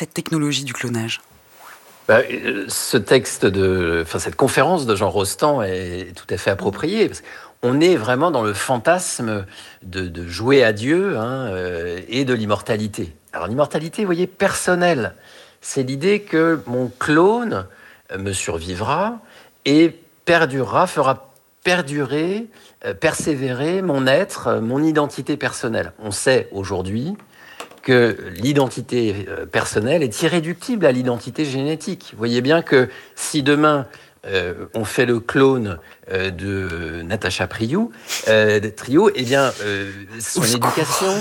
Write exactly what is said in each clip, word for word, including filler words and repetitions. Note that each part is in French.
cette technologie du clonage ? Bah, ce texte de, enfin cette conférence de Jean Rostand est tout à fait appropriée. Parce qu'on est vraiment dans le fantasme de, de jouer à Dieu hein, euh, et de l'immortalité. Alors l'immortalité, vous voyez, personnelle, c'est l'idée que mon clone me survivra et perdurera, fera perdurer, euh, persévérer mon être, mon identité personnelle. On sait aujourd'hui que l'identité personnelle est irréductible à l'identité génétique. Vous voyez bien que si demain euh, on fait le clone euh, de Natacha Priou, euh, de Trio, eh bien euh, son éducation,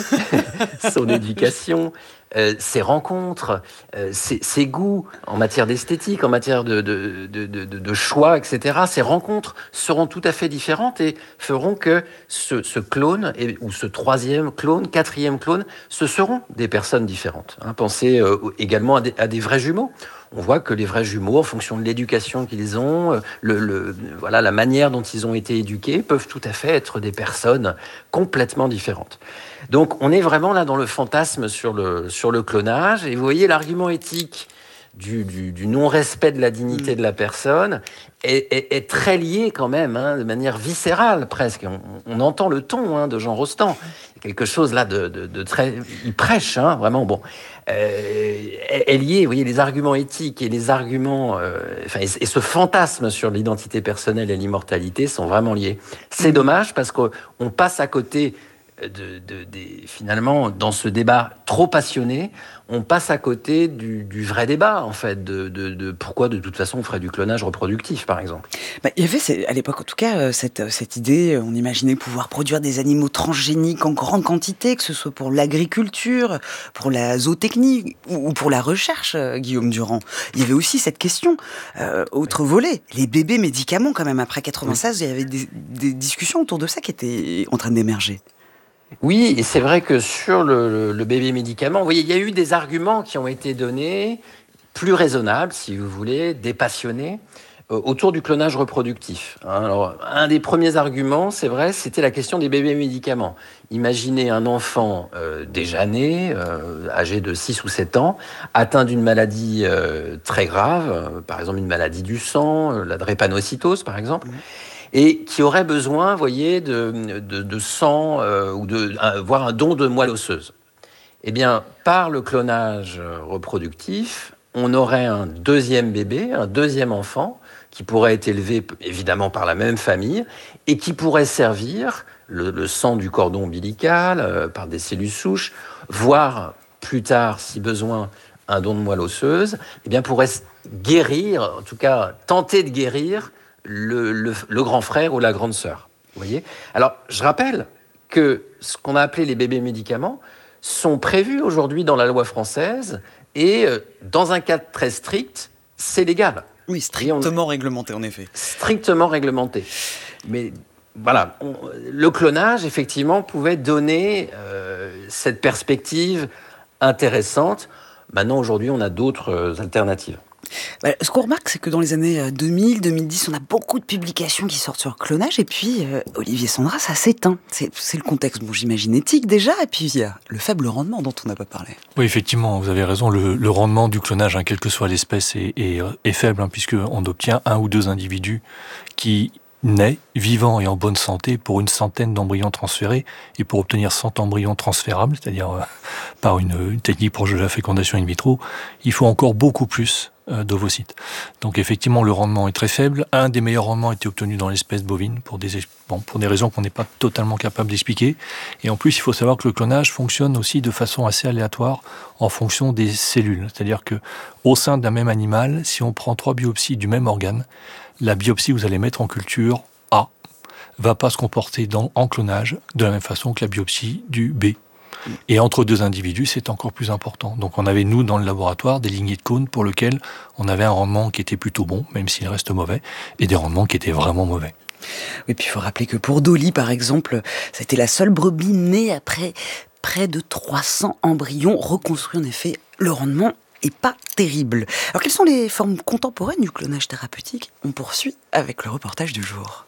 son éducation, euh, ses rencontres, euh, ses, ses goûts en matière d'esthétique, en matière de, de, de, de, de choix, et cetera. Ces rencontres seront tout à fait différentes et feront que ce, ce clone et, ou ce troisième clone, quatrième clone, ce seront des personnes différentes. Hein, pensez euh, également à des, à des vrais jumeaux. On voit que les vrais jumeaux, en fonction de l'éducation qu'ils ont, le, le, voilà, la manière dont ils ont été éduqués, peuvent tout à fait être des personnes complètement différentes. Donc, on est vraiment là dans le fantasme sur le, sur le clonage. Et vous voyez, l'argument éthique du, du, du non-respect de la dignité de la personne est, est, est très lié quand même, hein, de manière viscérale presque. On, on entend le ton hein, de Jean Rostand. Il y a quelque chose là de, de, de très... Il prêche, hein, vraiment, bon... Euh, est lié, vous voyez, les arguments éthiques et les arguments, euh, enfin, et, et ce fantasme sur l'identité personnelle et l'immortalité sont vraiment liés. C'est dommage parce qu'on passe à côté de, de, de, finalement, dans ce débat trop passionné, on passe à côté du, du vrai débat, en fait, de, de, de pourquoi, de toute façon, on ferait du clonage reproductif, par exemple. Bah, il y avait, à l'époque, en tout cas, cette, cette idée, on imaginait pouvoir produire des animaux transgéniques en grande quantité, que ce soit pour l'agriculture, pour la zootechnie ou pour la recherche, Guillaume Durand. Il y avait aussi cette question, euh, autre volet, les bébés médicaments, quand même. Après quatre-vingt-seize, oui. Il y avait des, des discussions autour de ça qui étaient en train d'émerger. Oui, et c'est vrai que sur le, le, le bébé médicament, vous voyez, il y a eu des arguments qui ont été donnés, plus raisonnables, si vous voulez, dépassionnés, euh, autour du clonage reproductif. Hein, alors, un des premiers arguments, c'est vrai, c'était la question des bébés médicaments. Imaginez un enfant euh, déjà né, euh, âgé de six ou sept ans, atteint d'une maladie euh, très grave, euh, par exemple une maladie du sang, euh, la drépanocytose, par exemple, mmh. et qui aurait besoin, vous voyez, de, de, de sang euh, ou de euh, voire un don de moelle osseuse. Eh bien, par le clonage reproductif, on aurait un deuxième bébé, un deuxième enfant, qui pourrait être élevé évidemment par la même famille et qui pourrait servir le, le sang du cordon ombilical euh, par des cellules souches, voire plus tard, si besoin, un don de moelle osseuse, eh bien pourrait guérir, en tout cas tenter de guérir Le, le, le grand frère ou la grande sœur. Vous voyez ? Alors, je rappelle que ce qu'on a appelé les bébés médicaments sont prévus aujourd'hui dans la loi française et euh, dans un cadre très strict, c'est légal. Oui, strictement on... réglementé, en effet. Strictement réglementé. Mais voilà, on... le clonage, effectivement, pouvait donner euh, cette perspective intéressante. Maintenant, aujourd'hui, on a d'autres euh, alternatives. Bah, ce qu'on remarque, c'est que dans les années deux mille, deux mille dix, on a beaucoup de publications qui sortent sur le clonage, et puis euh, Olivier Sandras, ça s'éteint. C'est, c'est le contexte, bon, j'imagine, éthique déjà, et puis il y a le faible rendement dont on n'a pas parlé. Oui, effectivement, vous avez raison, le, le rendement du clonage, hein, quelle que soit l'espèce, est, est, est faible, hein, puisqu'on obtient un ou deux individus qui naît, vivant et en bonne santé, pour une centaine d'embryons transférés, et pour obtenir cent embryons transférables, c'est-à-dire euh, par une, une technique proche de la fécondation in vitro, il faut encore beaucoup plus euh, d'ovocytes. Donc effectivement, le rendement est très faible. Un des meilleurs rendements a été obtenu dans l'espèce bovine, pour des, bon, pour des raisons qu'on n'est pas totalement capable d'expliquer. Et en plus, il faut savoir que le clonage fonctionne aussi de façon assez aléatoire en fonction des cellules. C'est-à-dire que au sein d'un même animal, si on prend trois biopsies du même organe, la biopsie que vous allez mettre en culture A va pas se comporter dans, en clonage de la même façon que la biopsie du B. Et entre deux individus, c'est encore plus important. Donc on avait, nous, dans le laboratoire, des lignées de cônes pour lesquelles on avait un rendement qui était plutôt bon, même s'il reste mauvais, et des rendements qui étaient vraiment mauvais. Oui, puis il faut rappeler que pour Dolly, par exemple, c'était la seule brebis née après près de trois cents embryons reconstruits. En effet, le rendement et pas terrible. Alors, quelles sont les formes contemporaines du clonage thérapeutique ? On poursuit avec le reportage du jour.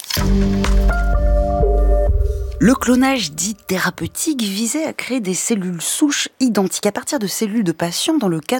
Le clonage dit thérapeutique visait à créer des cellules souches identiques à partir de cellules de patients dans le cas